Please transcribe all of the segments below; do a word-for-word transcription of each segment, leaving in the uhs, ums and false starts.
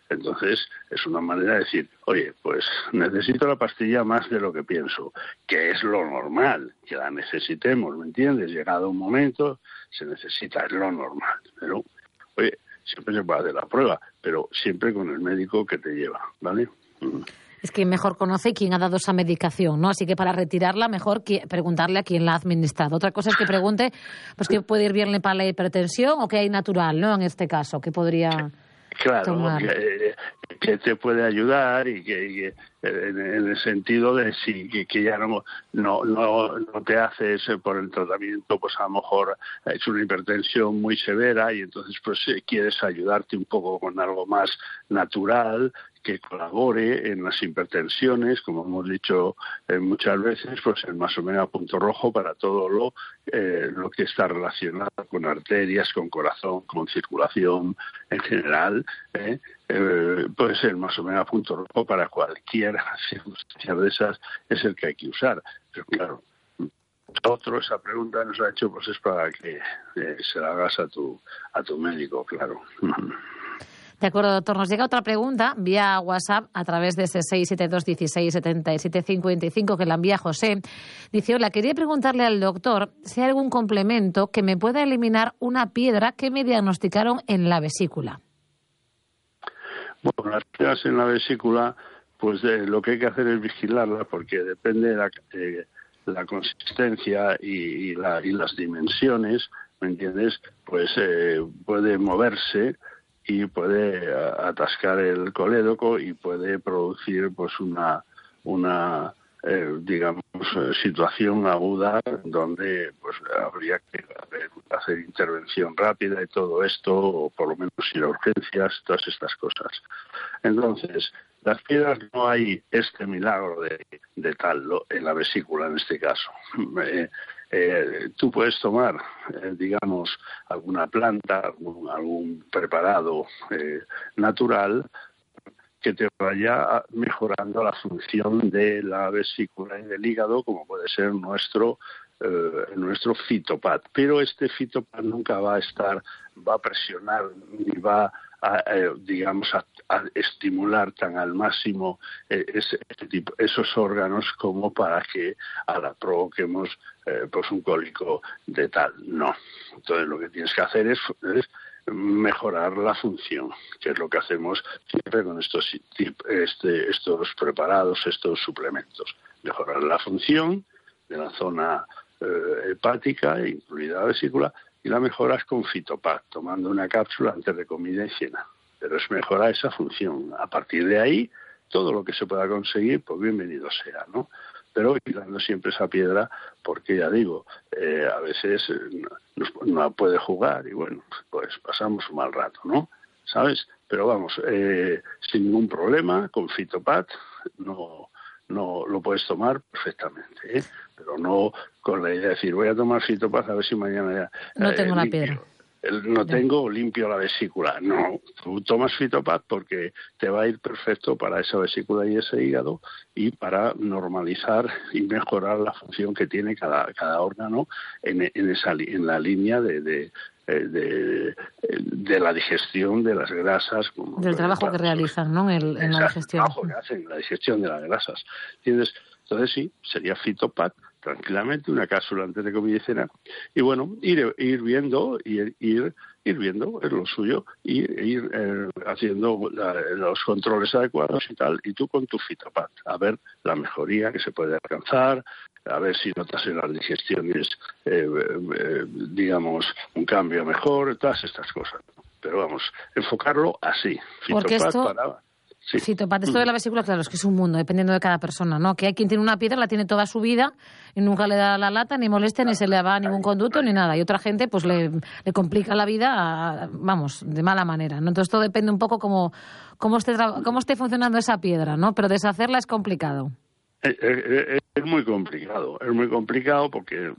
Entonces, es una manera de decir, oye, pues necesito la pastilla más de lo que pienso, que es lo normal, que la necesitemos, ¿me entiendes? Llegado un momento, se necesita, es lo normal. Pero, oye, siempre se puede hacer la prueba, pero siempre con el médico que te lleva, ¿vale? Mm. Es que mejor conoce quién ha dado esa medicación, ¿no? Así que para retirarla, mejor preguntarle a quién la ha administrado. Otra cosa es que pregunte, pues, qué puede ir bien para la hipertensión o qué hay natural, ¿no? En este caso, ¿qué podría claro, tomar? Que, que te puede ayudar y que, y que en, en el sentido de si que, que ya no, no no no te haces por el tratamiento, pues a lo mejor es una hipertensión muy severa y entonces pues quieres ayudarte un poco con algo más natural que colabore en las hipertensiones, como hemos dicho eh, muchas veces, pues el más o menos punto rojo para todo lo eh, lo que está relacionado con arterias, con corazón, con circulación en general, eh, eh, puede ser más o menos punto rojo para cualquier circunstancia de esas, es el que hay que usar. Pero claro, otro, esa pregunta nos ha hecho, pues es para que eh, se la hagas a tu a tu médico, claro. De acuerdo, doctor. Nos llega otra pregunta vía WhatsApp a través de ese seis siete dos, dieciséis, setenta y siete cincuenta y cinco que la envía José. Dice, hola, quería preguntarle al doctor si hay algún complemento que me pueda eliminar una piedra que me diagnosticaron en la vesícula. Bueno, las piedras en la vesícula, pues eh, lo que hay que hacer es vigilarla porque depende de la, eh, la consistencia y, y, la, y las dimensiones, ¿me entiendes? Pues eh, puede moverse y puede atascar el colédoco y puede producir pues una una eh, digamos situación aguda donde pues habría que hacer intervención rápida y todo esto, o por lo menos sin urgencias, todas estas cosas. Entonces, las piedras, no hay este milagro de, de tal en la vesícula en este caso. Eh, Eh, tú puedes tomar, eh, digamos, alguna planta, algún, algún preparado eh, natural que te vaya mejorando la función de la vesícula y del hígado, como puede ser nuestro eh, nuestro Fitopat. Pero este Fitopat nunca va a estar, va a presionar ni va a, eh, digamos, a, a estimular tan al máximo eh, ese, ese tipo, esos órganos como para que ahora provoquemos eh, pues un cólico de tal. No. Entonces lo que tienes que hacer es, es mejorar la función, que es lo que hacemos siempre con estos este, estos preparados, estos suplementos. Mejorar la función de la zona eh, hepática, incluida la vesícula, y la mejoras con Fitopat, tomando una cápsula antes de comida y cena. Pero es mejorar esa función. A partir de ahí, todo lo que se pueda conseguir, pues bienvenido sea, ¿no? Pero vigilando siempre esa piedra, porque ya digo, eh, a veces eh, no, no puede jugar y bueno, pues pasamos un mal rato, ¿no? ¿Sabes? Pero vamos, eh, sin ningún problema, con Fitopat no, no lo puedes tomar perfectamente, ¿eh? Pero no con la idea de decir, voy a tomar Fitopat a ver si mañana ya... No eh, tengo la limpio. piedra. No tengo limpio la vesícula. No, tú tomas Fitopat porque te va a ir perfecto para esa vesícula y ese hígado y para normalizar y mejorar la función que tiene cada cada órgano en, en esa en la línea de, de De, de la digestión de las grasas. Como del trabajo claro, que realizan, ¿no? El, en la digestión. El trabajo que hacen, la digestión de las grasas. ¿Entiendes? Entonces sí, sería Fitopat, tranquilamente, una cápsula antes de comida y cena. Y bueno, ir, ir viendo, ir, ir, ir viendo, es lo suyo, y ir eh, haciendo la, los controles adecuados y tal, y tú con tu Fitopat, a ver la mejoría que se puede alcanzar, a ver si notas en las digestiones, eh, eh, digamos, un cambio mejor, todas estas cosas. Pero vamos, enfocarlo así. Porque Fitopat esto, para... Sí. Fitopat, esto de la vesícula, claro, es que es un mundo, dependiendo de cada persona, ¿no? Que hay quien tiene una piedra, la tiene toda su vida y nunca le da la lata, ni molesta, ni se le va a ningún conducto, ni nada. Y otra gente, pues le, le complica la vida, vamos, de mala manera, ¿no? Entonces todo depende un poco cómo, cómo, esté, cómo esté funcionando esa piedra, ¿no? Pero deshacerla es complicado. Es, es, es muy complicado, es muy complicado porque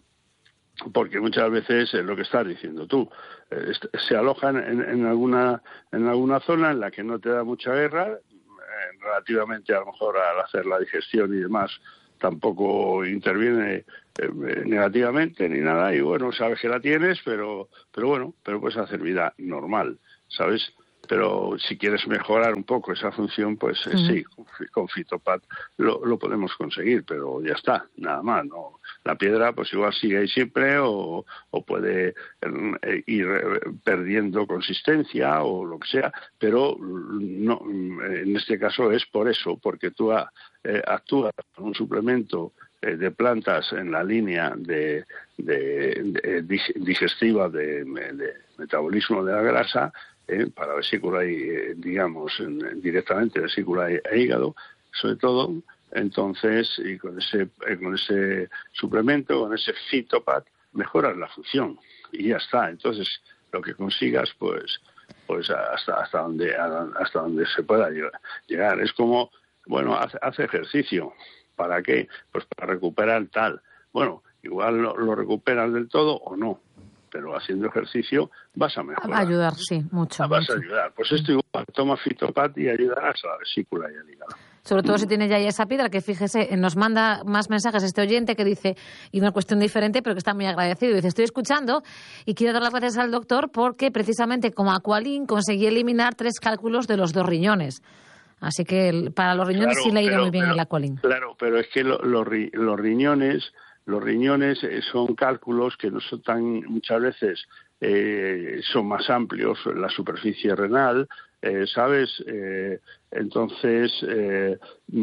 porque muchas veces es lo que estás diciendo tú, eh, se alojan en, en alguna en alguna zona en la que no te da mucha guerra, eh, relativamente a lo mejor al hacer la digestión y demás tampoco interviene eh, negativamente ni nada y bueno, sabes que la tienes, pero pero bueno, pero puedes hacer vida normal, ¿sabes? pero si quieres mejorar un poco esa función, pues eh, uh-huh. sí, con, con Fitopat lo, lo podemos conseguir, pero ya está, nada más, ¿no? La piedra pues igual sigue ahí siempre o, o puede eh, ir perdiendo consistencia o lo que sea, pero no, en este caso es por eso, porque tú eh, actúas con un suplemento eh, de plantas en la línea de, de, de digestiva de, de metabolismo de la grasa, eh, para vesícula y, eh, digamos, en, directamente vesícula e, e hígado, sobre todo. Entonces, y con ese eh, con ese suplemento, con ese Fitopat, mejoras la función y ya está. Entonces, lo que consigas, pues, pues hasta hasta donde hasta donde se pueda llegar. Es como, bueno, hace, hace ejercicio. ¿Para qué? Pues para recuperar tal. Bueno, igual lo, lo recuperas del todo o no, pero haciendo ejercicio vas a mejorar. Va a ayudar, sí, mucho. Vas mucho. a ayudar. Pues esto igual, toma Fitopat y ayudarás a la vesícula y al hígado. Sobre todo si tiene ya esa piedra, que fíjese, nos manda más mensajes este oyente que dice, y una cuestión diferente, pero que está muy agradecido. Dice, estoy escuchando y quiero dar las gracias al doctor porque precisamente como Aqualin conseguí eliminar tres cálculos de los dos riñones. Así que el, para los riñones claro, sí le ha ido pero, muy bien pero, el Aqualin. Claro, pero es que lo, lo, los riñones, los riñones son cálculos que no son tan, muchas veces eh, son más amplios en la superficie renal, eh, ¿sabes? Eh, entonces, eh,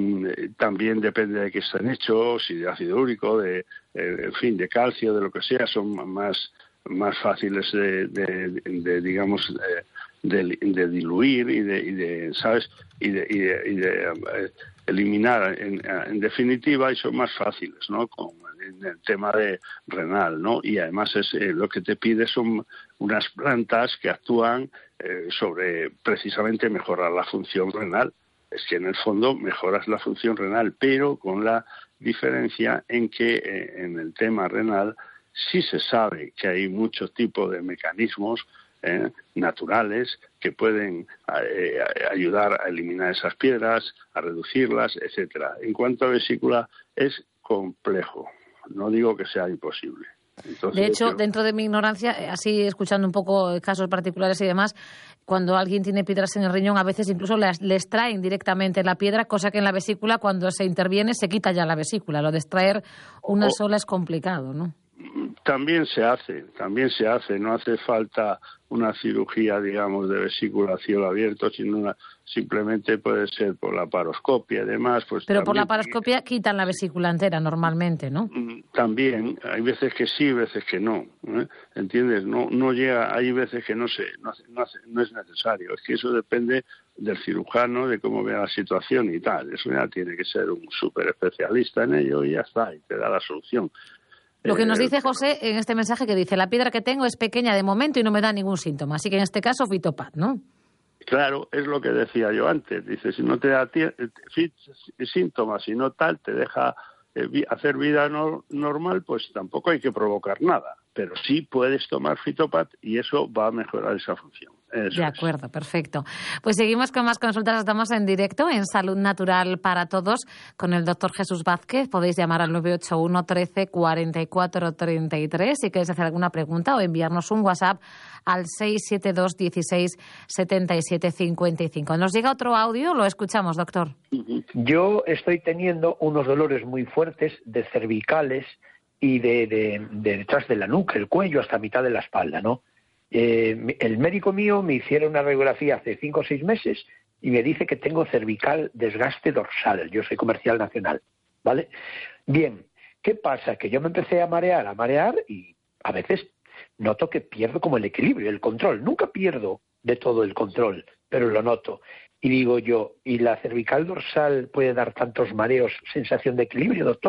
también depende de qué están hechos, si de ácido úrico, de, eh, en fin, de calcio, de lo que sea, son más, más fáciles de, de, de, de digamos, de, de, de diluir y de, y de, ¿sabes? Y de, y de, y de eh, eliminar, en, en definitiva, y son más fáciles, ¿no? Con, en el tema de renal, ¿no? Y además es eh, lo que te pide son unas plantas que actúan eh, sobre precisamente mejorar la función renal. Es que en el fondo mejoras la función renal, pero con la diferencia en que eh, en el tema renal sí se sabe que hay muchos tipos de mecanismos eh, naturales que pueden eh, ayudar a eliminar esas piedras, a reducirlas, etcétera. En cuanto a vesícula, es complejo. No digo que sea imposible. Entonces, de hecho, yo... dentro de mi ignorancia, así escuchando un poco casos particulares y demás, cuando alguien tiene piedras en el riñón, a veces incluso le, le extraen directamente la piedra, cosa que en la vesícula, cuando se interviene, se quita ya la vesícula. Lo de extraer una o... sola es complicado, ¿no? También se hace, también se hace. No hace falta una cirugía, digamos, de vesícula a cielo abierto, sino una, simplemente puede ser por la paroscopia y demás. Pues pero también, por la paroscopia quitan la vesícula entera normalmente, ¿no? También, hay veces que sí, veces que no, ¿eh? ¿Entiendes? No, no llega, hay veces que no se, no, hace, no, hace, no es necesario. Es que eso depende del cirujano, de cómo vea la situación y tal. Eso ya tiene que ser un súper especialista en ello y ya está, y te da la solución. Lo que nos dice José en este mensaje que dice, la piedra que tengo es pequeña de momento y no me da ningún síntoma. Así que en este caso, Fitopat, ¿no? Claro, es lo que decía yo antes. Dice, si no te da síntomas, si no tal, te deja eh, hacer vida no, normal, pues tampoco hay que provocar nada. Pero sí puedes tomar Fitopat y eso va a mejorar esa función. Eso de acuerdo, es. Perfecto. Pues seguimos con más consultas. Estamos en directo en Salud Natural para Todos con el doctor Jesús Vázquez. Podéis llamar al nueve ocho uno, trece, cuarenta y cuatro, treinta y tres si queréis hacer alguna pregunta o enviarnos un WhatsApp al seis siete dos, dieciséis, setenta y siete, cincuenta y cinco. Nos llega otro audio, lo escuchamos, doctor. Yo estoy teniendo unos dolores muy fuertes de cervicales y de, de, de detrás de la nuca, el cuello, hasta mitad de la espalda, ¿no? Eh, el médico mío me hicieron una radiografía hace cinco o seis meses y me dice que tengo cervical desgaste dorsal. Yo soy comercial nacional, ¿vale? Bien, ¿qué pasa? Que yo me empecé a marear, a marear y a veces noto que pierdo como el equilibrio, el control. Nunca pierdo de todo el control, pero lo noto. Y digo yo, ¿y la cervical dorsal puede dar tantos mareos, sensación de equilibrio, doctor?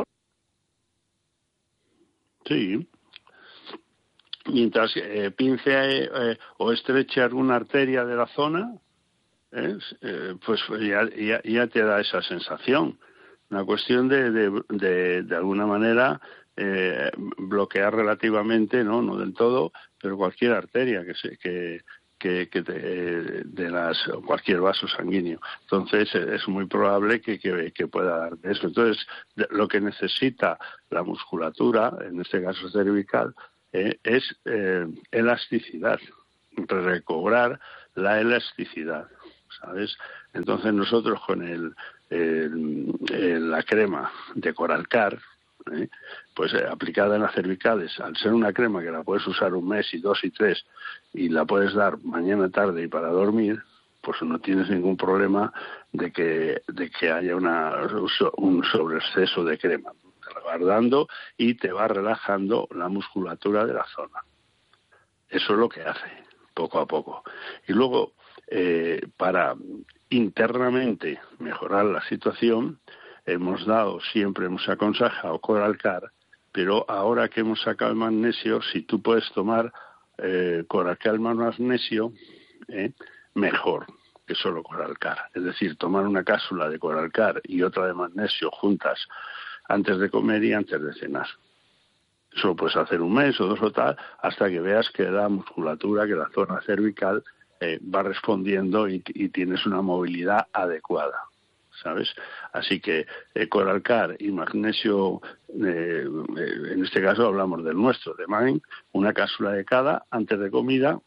Sí. Mientras eh, pince eh, o estreche alguna arteria de la zona, ¿eh? Eh, pues ya, ya, ya te da esa sensación. Una cuestión de, de, de, de alguna manera, eh, bloquear relativamente, no no del todo, pero cualquier arteria que se, que, que, que te, de las cualquier vaso sanguíneo. Entonces es muy probable que, que, que pueda dar de eso. Entonces lo que necesita la musculatura, en este caso cervical, Eh, es eh, elasticidad, recobrar la elasticidad, ¿sabes? Entonces nosotros con el, el, el la crema de Coralcar, ¿eh? pues eh, aplicada en las cervicales, al ser una crema que la puedes usar un mes y dos y tres y la puedes dar mañana, tarde y para dormir, pues no tienes ningún problema de que de que haya una un sobreexceso de crema. Te la vas dando y te va relajando la musculatura de la zona. Eso es lo que hace, poco a poco. Y luego, eh, para internamente mejorar la situación, hemos dado, siempre hemos aconsejado Coralcar, pero ahora que hemos sacado el magnesio, si tú puedes tomar eh, Coralcar más magnesio, eh, mejor que solo Coralcar. Es decir, tomar una cápsula de Coralcar y otra de magnesio juntas antes de comer y antes de cenar. Eso lo puedes hacer un mes o dos o tal, hasta que veas que la musculatura, que la zona cervical eh, va respondiendo y, y tienes una movilidad adecuada, ¿sabes? Así que eh, Coralcar y magnesio, eh, eh, en este caso hablamos del nuestro, de Main, una cápsula de cada antes de comida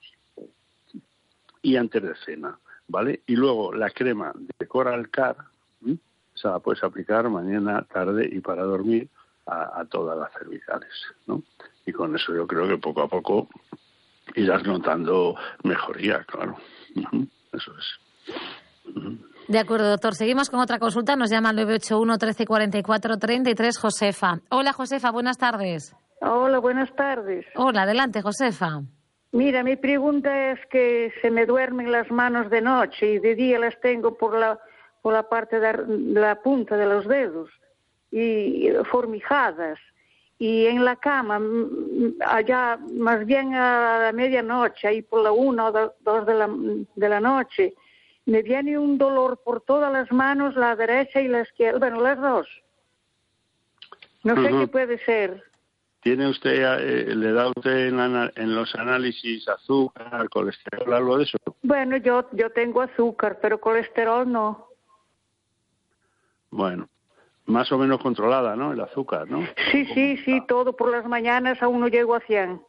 y antes de cena, ¿vale? Y luego la crema de Coralcar, ¿sí? Esa la puedes aplicar mañana, tarde y para dormir a, a todas las cervicales, ¿no? Y con eso yo creo que poco a poco irás notando mejoría, claro. Uh-huh. Eso es. Uh-huh. De acuerdo, doctor. Seguimos con otra consulta. Nos llama al nueve ocho uno, trece, cuarenta y cuatro, treinta y tres, Josefa. Hola, Josefa, buenas tardes. Hola, buenas tardes. Hola, adelante, Josefa. Mira, mi pregunta es que se me duermen las manos de noche y de día las tengo por la, por la parte de la punta de los dedos y formijadas. Y en la cama, allá más bien a la medianoche, ahí por la una o dos de la, de la noche, me viene un dolor por todas las manos, la derecha y la izquierda, bueno, las dos. No sé uh-huh. qué puede ser. ¿Tiene usted, eh, le da usted en, la, en los análisis azúcar, colesterol, algo de eso? Bueno, yo, yo tengo azúcar, pero colesterol no. Bueno, más o menos controlada, ¿no? El azúcar, ¿no? Sí, sí, sí, todo por las mañanas aún no llego a cien.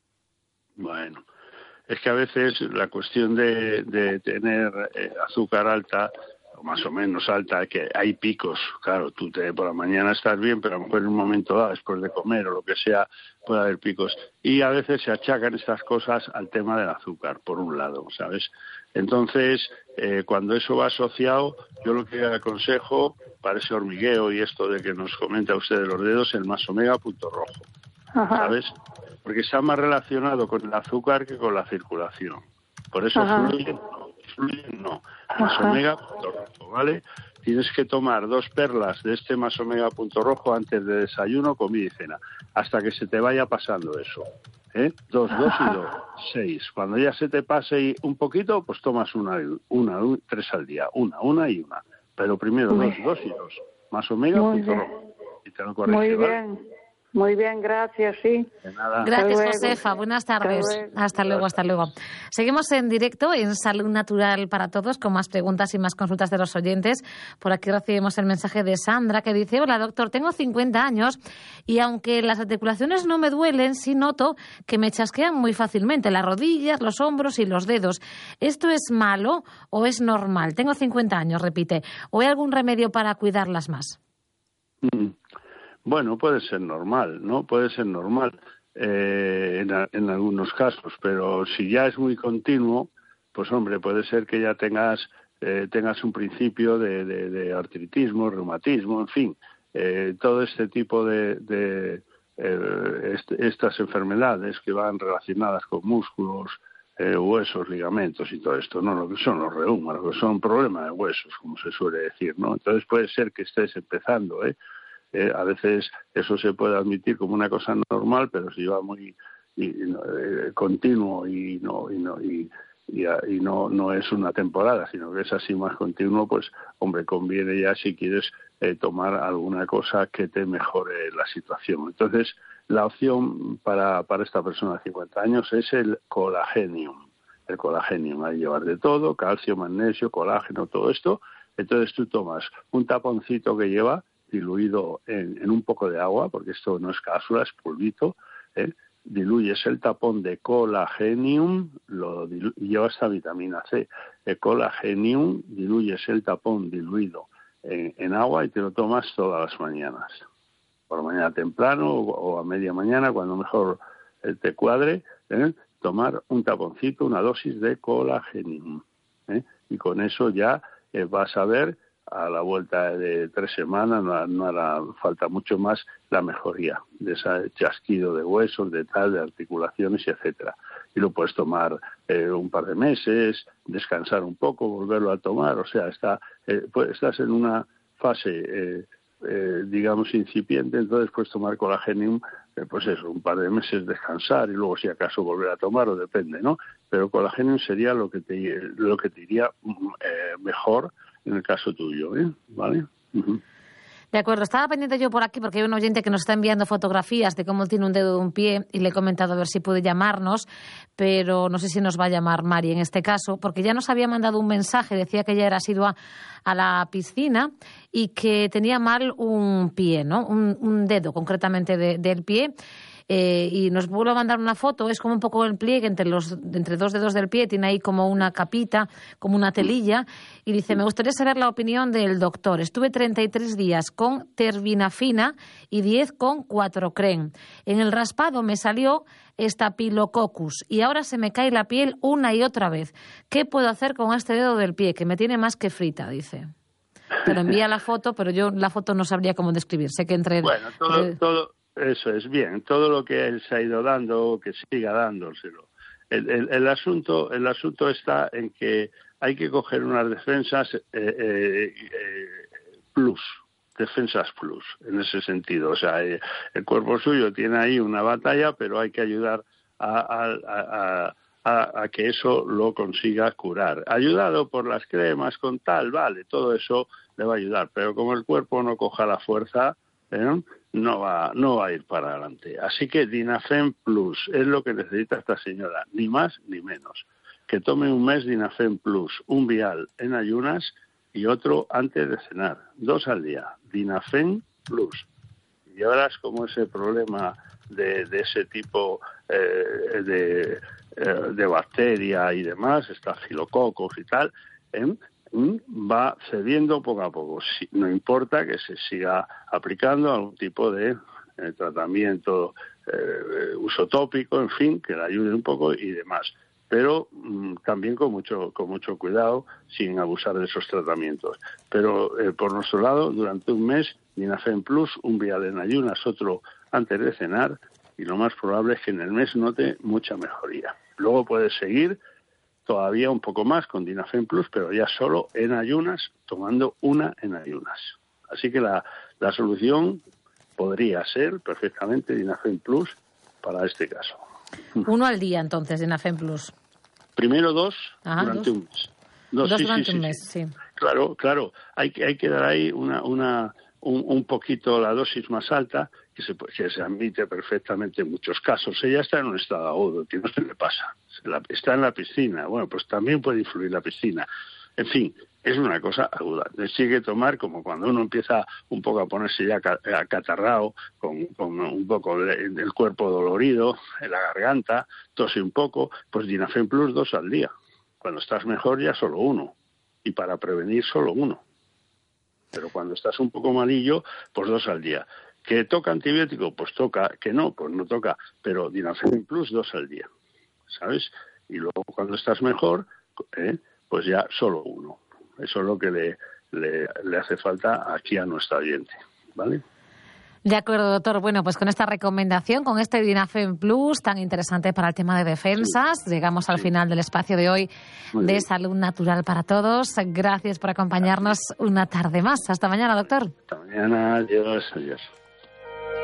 Bueno, es que a veces la cuestión de, de tener eh, azúcar alta, o más o menos alta, que hay picos, claro, tú te, por la mañana estás bien, pero a lo mejor en un momento dado, después de comer o lo que sea, puede haber picos. Y a veces se achacan estas cosas al tema del azúcar, por un lado, ¿sabes? Entonces, eh, cuando eso va asociado, yo lo que aconsejo, para ese hormigueo y esto de que nos comenta usted de los dedos, el más omega punto rojo, Ajá. ¿sabes? Porque está más relacionado con el azúcar que con la circulación. Por eso fluyen no, fluyen no. Más omega punto rojo, ¿vale? Tienes que tomar dos perlas de este más omega punto rojo antes de desayuno, comida y cena, hasta que se te vaya pasando eso. ¿Eh? Dos, dos y dos, seis. Cuando ya se te pase un poquito, pues tomas una, una, una tres al día, una, una y una. Pero primero dos, dos y dos. Más omega punto rojo. Y te lo corrige, Muy ¿vale? bien. Muy bien, gracias, sí. De nada. Gracias, Josefa. Buenas tardes. Hasta luego. hasta luego, hasta luego. Seguimos en directo en Salud Natural para Todos con más preguntas y más consultas de los oyentes. Por aquí recibimos el mensaje de Sandra que dice: hola, doctor, tengo cincuenta años y aunque las articulaciones no me duelen, sí noto que me chasquean muy fácilmente las rodillas, los hombros y los dedos. ¿Esto es malo o es normal? Tengo cincuenta años, repite. ¿O hay algún remedio para cuidarlas más? Mm. Bueno, puede ser normal, ¿no? Puede ser normal eh, en, en algunos casos, pero si ya es muy continuo, pues hombre, puede ser que ya tengas eh, tengas un principio de, de, de artritismo, reumatismo, en fin, eh, todo este tipo de, de eh, est- estas enfermedades que van relacionadas con músculos, eh, huesos, ligamentos y todo esto, no lo que son los reumas, lo que son problemas de huesos, como se suele decir, ¿no? Entonces puede ser que estés empezando, ¿eh? Eh, a veces eso se puede admitir como una cosa normal, pero si va muy y, y, eh, continuo y no y no y, y, y no no es una temporada, sino que es así más continuo, pues hombre, conviene ya si quieres eh, tomar alguna cosa que te mejore la situación. Entonces la opción para para esta persona de cincuenta años es el colagenium. El colagenium, hay que llevar de todo, calcio, magnesio, colágeno, todo esto. Entonces tú tomas un taponcito que lleva diluido en, en un poco de agua, porque esto no es cápsula, es polvito, ¿eh? diluyes el tapón de Colagenium, lo dilu- lleva esta vitamina C, el Colagenium, diluyes el tapón diluido en, en agua y te lo tomas todas las mañanas. Por la mañana temprano o, o a media mañana, cuando mejor eh, te cuadre, ¿eh? tomar un taponcito, una dosis de Colagenium. ¿eh? Y con eso ya eh, vas a ver a la vuelta de tres semanas, no, no hará falta mucho más, la mejoría de ese chasquido de huesos, de tal, de articulaciones, etcétera. Y lo puedes tomar eh, un par de meses, descansar un poco, volverlo a tomar. O sea, está, eh, pues estás en una fase, eh, eh, digamos, incipiente, entonces puedes tomar Colagenium, eh, pues eso, un par de meses descansar y luego si acaso volver a tomarlo, depende, ¿no? Pero Colagenium sería lo que te, lo que te iría eh, mejor en el caso tuyo, ¿eh? ¿Vale? Uh-huh. De acuerdo, estaba pendiente yo por aquí porque hay un oyente que nos está enviando fotografías de cómo tiene un dedo de un pie y le he comentado a ver si puede llamarnos, pero no sé si nos va a llamar Mari en este caso, porque ya nos había mandado un mensaje, decía que ella era asidua a la piscina y que tenía mal un pie, ¿no? Un, un dedo concretamente de, del pie. Eh, y nos vuelve a mandar una foto, es como un poco el pliegue entre los entre dos dedos del pie, tiene ahí como una capita, como una telilla, y dice, me gustaría saber la opinión del doctor. Estuve treinta y tres días con terbinafina y diez con cuatrocren. En el raspado me salió estapilococcus y ahora se me cae la piel una y otra vez. ¿Qué puedo hacer con este dedo del pie, que me tiene más que frita?, dice. Te lo envía la foto, pero yo la foto no sabría cómo describir. Sé que entre... Bueno, todo... Eh, todo... Eso es bien, todo lo que él se ha ido dando, que siga dándoselo. El, el, el asunto, el asunto está en que hay que coger unas defensas eh, eh, eh, plus, defensas plus, en ese sentido. O sea, eh, el cuerpo suyo tiene ahí una batalla, pero hay que ayudar a, a, a, a, a que eso lo consiga curar. Ayudado por las cremas, con tal, vale, todo eso le va a ayudar. Pero como el cuerpo no coja la fuerza, ¿eh? no va no va a ir para adelante. Así que Dinafen Plus es lo que necesita esta señora, ni más ni menos. Que tome un mes Dinafen Plus, un vial en ayunas y otro antes de cenar, dos al día. Dinafen Plus. Y ahora es como ese problema de, de ese tipo eh, de, eh, de bacteria y demás, estafilococos y tal, ¿eh? va cediendo poco a poco. No importa que se siga aplicando algún tipo de eh, tratamiento, eh, uso tópico, en fin, que le ayude un poco y demás. Pero mmm, también con mucho con mucho cuidado, sin abusar de esos tratamientos. Pero eh, por nuestro lado, durante un mes, Dinafen Plus, un vial en ayunas, otro antes de cenar, y lo más probable es que en el mes note mucha mejoría. Luego puede seguir todavía un poco más con Dinafen Plus, pero ya solo en ayunas, tomando una en ayunas. Así que la, la solución podría ser perfectamente Dinafen Plus para este caso. Uno al día, entonces, Dinafen Plus. Primero dos Ajá, durante dos. un mes. Dos, dos sí, durante sí, sí, un mes, sí. sí. Claro, claro. Hay que, hay que dar ahí una, una, un, un poquito la dosis más alta, que se, que se admite perfectamente en muchos casos. Ella está en un estado agudo, que no se le pasa. Se la, está en la piscina. Bueno, pues también puede influir la piscina. En fin, es una cosa aguda. Sí hay que tomar como cuando uno empieza un poco a ponerse ya acatarrado, con, con un poco el, el cuerpo dolorido, en la garganta, tose un poco, pues Dinafen Plus dos al día. Cuando estás mejor ya solo uno. Y para prevenir solo uno. Pero cuando estás un poco malillo, pues dos al día. ¿Que toca antibiótico? Pues toca. ¿Que no? Pues no toca. Pero Dinafen Plus dos al día. ¿Sabes? Y luego cuando estás mejor, ¿eh? pues ya solo uno. Eso es lo que le, le, le hace falta aquí a nuestra oyente. ¿Vale? De acuerdo, doctor. Bueno, pues con esta recomendación, con este Dinafen Plus tan interesante para el tema de defensas, sí. llegamos al sí. final del espacio de hoy Muy de bien. Salud Natural para Todos. Gracias por acompañarnos Gracias. una tarde más. Hasta mañana, doctor. Hasta mañana. Adiós. Adiós.